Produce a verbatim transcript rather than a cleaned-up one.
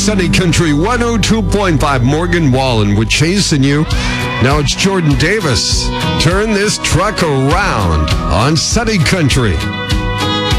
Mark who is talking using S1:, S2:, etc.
S1: Sunny Country one oh two point five. Morgan Wallen with Chasing You. Now it's Jordan Davis. Turn this truck around on Sunny Country.